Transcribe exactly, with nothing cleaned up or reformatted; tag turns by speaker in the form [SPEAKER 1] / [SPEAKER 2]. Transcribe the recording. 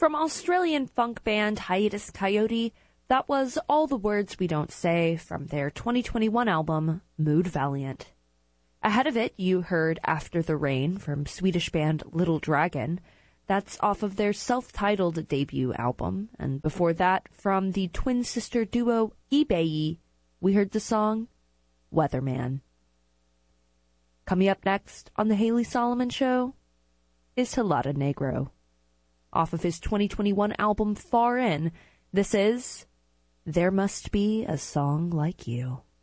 [SPEAKER 1] From Australian funk band Hiatus Coyote, that was All the Words We Don't Say from their twenty twenty-one album, Mood Valiant. Ahead of it, you heard After the Rain from Swedish band Little Dragon. That's off of their self-titled debut album. And before that, from the twin sister duo eBay, we heard the song Weatherman. Coming up next on The Haley Solomon Show is Helada Negro. Off of his twenty twenty-one album Far In, this is There Must Be a Song Like You.